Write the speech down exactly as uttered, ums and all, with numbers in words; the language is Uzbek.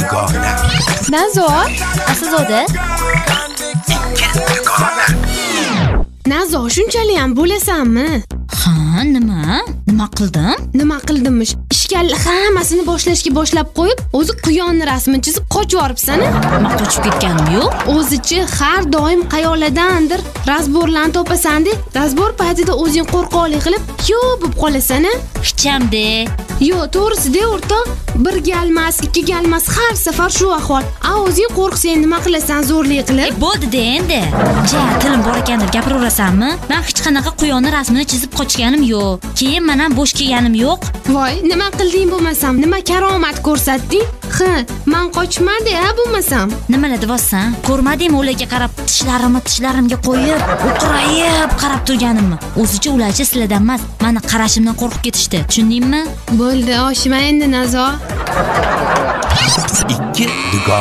dugona. Nazo, Aslzoda. Ikki dugona. Nazo, shunchalik ham bo'lasanmi? Ha, nima? Nima qildim? Nima qildimmish? Ishkalni hammasini boshlashga boshlab qo'yib, o'zi quyonni rasmini chizib qochib yoribsan-a? Nima qochib ketganim yo'q. O'zichi har doim qayolardandir razborlarni topasan-da, razbor paytida o'zing qo'rqoqlik qilib, yo bo'lib qolasan-a? Hichamde. Yo, to'g'risi-da, o'rtoq, bir galmas, ikki galmas har safar shu ahvol. A o'zing qo'rqsang nima qilasan zo'rlik qilib? E, bo'ldi-da endi. Ja, tilim bor ekandir, gapiraverasanmi? Men hech qanaqa quyonni rasmini chizib qochganim yo'q. Keyin men ham bo'sh kelganim yo'q. Voy, nima qilding bo'lmasam? Nima karomat ko'rsatding? Ha, men qochmadim-a bo'lmasam. Nimalar deyapsan? Ko'rmadingmi ularga qarab tishlarimni tishlarimga qo'yib, o'qrayib qarab turganimni? O'zicha ularcha sizlardan emas, meni qarashimdan qo'rqib ketishdi. Tushundingmi? Bo'ldi, oshma endi Nazo. Ikki dugona.